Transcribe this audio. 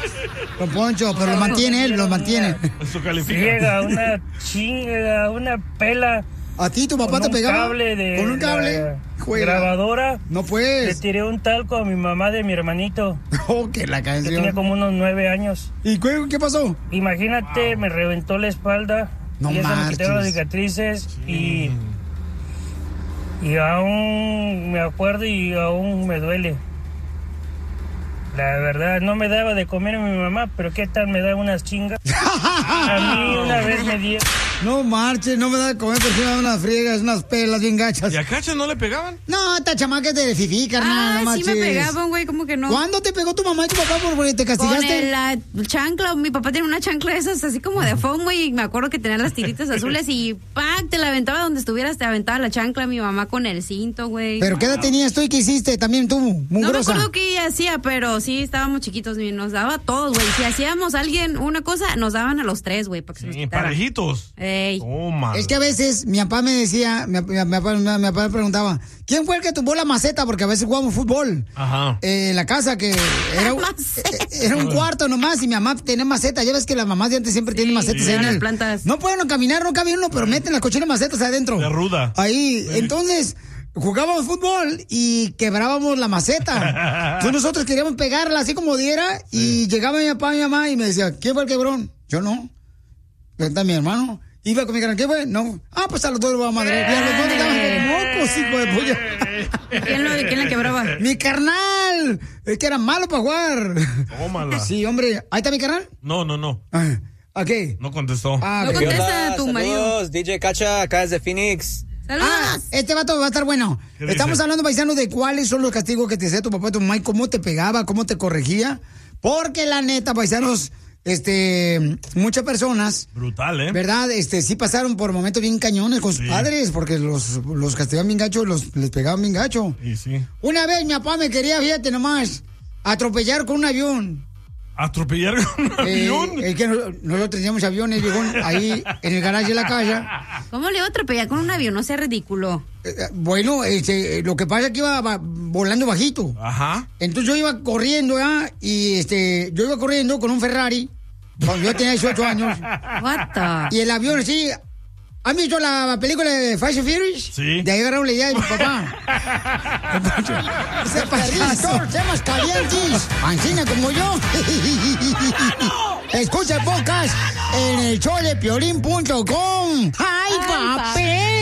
Don Poncho, pero lo mantiene él, lo mantiene. Eso califica. Llega una chinga, una pela. ¿A ti tu papá te pegaba? ¿Con un cable? Grabadora. No pues. Le tiré un talco a mi mamá de mi hermanito. Oh, que la canción. Que tenía como unos 9 años. ¿Y qué pasó? Imagínate, me reventó la espalda. No y eso me marches. quitaron las cicatrices y aún me acuerdo y aún me duele. La verdad, no me daba de comer a mi mamá, pero ¿qué tal me da unas chingas? A mí una vez me dio... No marches, no me da de comer, pero sí me da unas friegas, unas pelas bien gachas. ¿Y a Cacha no le pegaban? No, esta chamaca es de fifí, carnal, no marches. Sí me pegaban, güey, ¿cómo que no? ¿Cuándo te pegó tu mamá y tu papá porque te castigaste? Con la chancla, mi papá tiene una chancla de esas así como de foam, güey, y me acuerdo que tenía las tiritas azules y ¡pac! Te la aventaba donde estuvieras, te aventaba la chancla, mi mamá con el cinto, güey. ¿Pero qué edad tenías tú y qué hiciste también tú, mugrosa? No me acuerdo qué ella hacía, pero sí, estábamos chiquitos y nos daba a todos, güey. Si hacíamos a alguien una cosa, nos daban a los 3, güey, para que se nos quitara. Parejitos. Ey. Toma. Es que a veces mi papá me decía, mi papá me preguntaba, ¿quién fue el que tumbó la maceta? Porque a veces jugamos fútbol. Ajá. En la casa que era un cuarto nomás y mi mamá tenía maceta. Ya ves que las mamás de antes siempre tienen macetas ahí en las el... plantas. No pueden caminar, no cabe uno, pero meten las cochinas macetas adentro. De ruda. Ahí, entonces... Jugábamos fútbol y quebrábamos la maceta. Entonces nosotros queríamos pegarla así como diera y llegaba mi papá y mi mamá y me decía, ¿quién fue el quebrón? Yo no. Está mi hermano. Iba con mi canal, ¿qué fue? No. Ah, pues a los dos lo vamos a madrear. Y a los dos estaban como mocos, hijo de polla. ¿Quién la quebraba? ¡Mi carnal! Es que era malo para jugar. Tómala. Sí, hombre. ¿Ahí está mi carnal? No. ¿A qué? No contestó. Ah, No ok. contesta tu marido. Saludos, DJ Cacha, acá desde Phoenix. ¡Saludos! Este vato va a estar bueno. ¿Qué Estamos dice? hablando, paisanos, de cuáles son los castigos que te hacía tu papá y tu mamá y cómo te pegaba, cómo te corregía. Porque la neta, paisanos, muchas personas, Brutal, ¿eh? ¿verdad? Sí pasaron por momentos bien cañones con sus padres, porque los castigaban bien gacho, les pegaban bien gacho. Y sí. Una vez mi papá me quería, fíjate nomás, atropellar con un avión. ¿Atropellar con un avión? Es que nosotros teníamos aviones, viejón, ahí en el garaje de la casa. ¿Cómo le iba a atropellar con un avión? No sea ridículo. Bueno, lo que pasa es que iba volando bajito. Ajá. Entonces yo iba corriendo, ¿ya? Y yo iba corriendo con un Ferrari cuando yo tenía 18 años. What the... Y el avión, sí. ¿Han visto la película de Fast and Furious? Sí. De ahí agarraron la idea de mi papá. Temas calientes. Ancina como yo. Escucha el podcast en el show de Piolín.com. ¡Ay, papel!